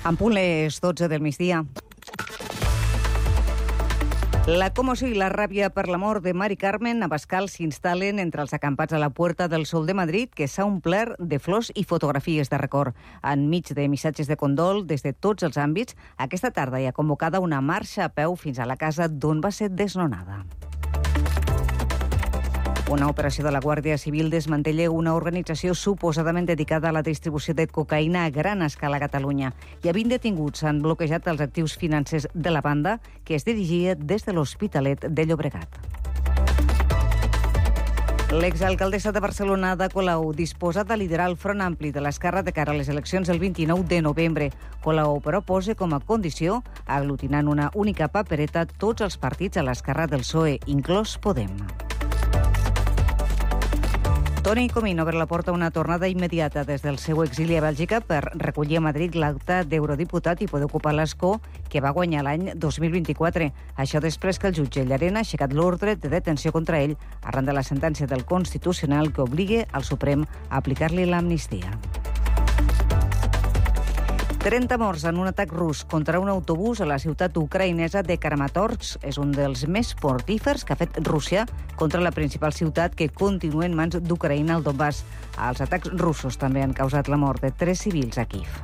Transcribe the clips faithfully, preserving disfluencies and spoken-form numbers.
En punt les dotze del migdia. La commoció i la ràbia per la mort de Mari Carmen Abascal s'instal·len entre els acampats a la Puerta del Sol de Madrid, que s'ha omplert de flors i fotografies de record. Enmig de missatges de condol des de tots els àmbits, aquesta tarda hi ha convocada una marxa a peu fins a la casa d'on va ser desnonada. Una operació de la Guàrdia Civil desmantella una organització suposadament dedicada a la distribució de cocaïna a gran escala a Catalunya. Hi ha vint detinguts, han bloquejat els actius financers de la banda, que es dirigia des de l'Hospitalet de Llobregat. L'exalcaldessa de Barcelona, Ada Colau, disposa de liderar el front ampli de l'esquerra de cara a les eleccions el vint-i-nou de novembre. Colau, però, posa com a condició aglutinant una única papereta tots els partits a l'esquerra del P S O E, inclòs Podem. Toni Comín obre la porta a una tornada immediata des del seu exili a Bèlgica per recollir a Madrid l'acta d'eurodiputat i poder ocupar l'escó que va guanyar l'any dos mil vint-i-quatre. Això després que el jutge Llarena ha aixecat l'ordre de detenció contra ell arran de la sentència del Constitucional que obliga al Suprem a aplicar-li l'amnistia. trenta morts en un atac rus contra un autobús a la ciutat ucraïnesa de Kramatorsk. És un dels més mortífers que ha fet Rússia contra la principal ciutat que continua en mans d'Ucraïna al Donbass. Els atacs russos també han causat la mort de tres civils a Kíev.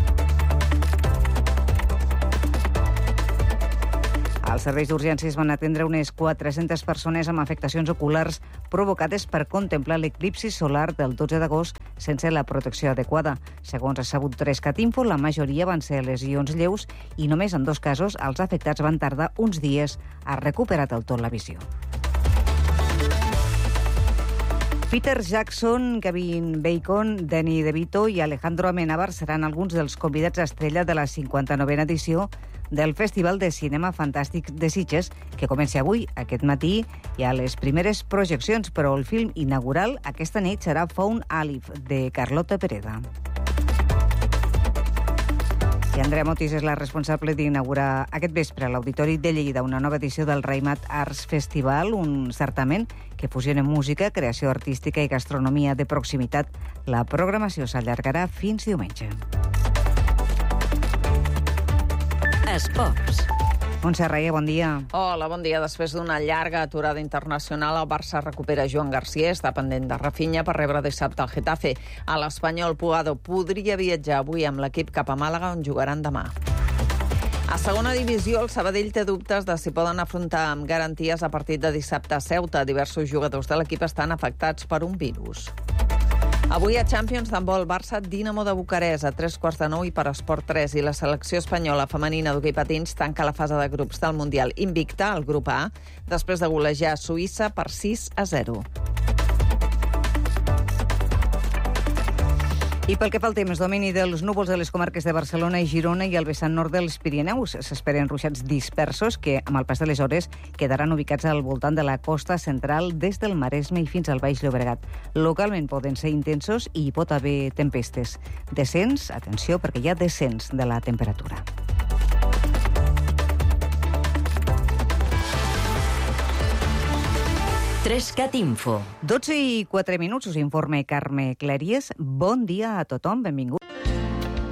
Els serveis d'urgències van atendre unes quatre-centes persones amb afectacions oculars provocades per contemplar l'eclipsi solar del dotze d'agost sense la protecció adequada. Segons ha sabut Trescatinfo, la majoria van ser lesions lleus i només en dos casos els afectats van tardar uns dies a recuperar del tot la visió. Peter Jackson, Kevin Bacon, Danny DeVito i Alejandro Amenábar seran alguns dels convidats estrella de la cinquanta-novena edició del Festival de Cinema Fantàstic de Sitges, que comença avui, aquest matí. Hi ha les primeres projeccions, però el film inaugural aquesta nit serà Found Alif, de Carlota Pereda. I Andrea Motis és la responsable d'inaugurar aquest vespre a l'Auditori de Lleida una nova edició del Raimat Arts Festival, un certamen que fusiona música, creació artística i gastronomia de proximitat. La programació s'allargarà fins diumenge. Esports. Montse Raia, bon dia. Hola, bon dia. Després d'una llarga aturada internacional, el Barça recupera Joan Garcia, està pendent de Rafinha per rebre dissabte el Getafe. A l'Espanyol, Puado podria viatjar avui amb l'equip cap a Màlaga, on jugaran demà. A segona divisió, el Sabadell té dubtes de si poden afrontar amb garanties a partir de dissabte a Ceuta. Diversos jugadors de l'equip estan afectats per un virus. Avui a Champions d'handbol, Barça Dinamo de Bucarest a tres quarts de nou i per Esport tres, i la selecció espanyola femenina d'hoquei patins tanca la fase de grups del Mundial invicta al grup A després de golejar Suïssa per sis a zero. I pel que fa al temps, domini dels núvols de les comarques de Barcelona i Girona i el vessant nord dels Pirineus. S'esperen ruixats dispersos que, amb el pas de les hores, quedaran ubicats al voltant de la costa central des del Maresme i fins al Baix Llobregat. Localment poden ser intensos i hi pot haver tempestes. Descens, atenció, perquè hi ha descens de la temperatura. Trescat Info. dotze i quatre minuts, us informa Carme Clèries. Bon dia a tothom, benvingut.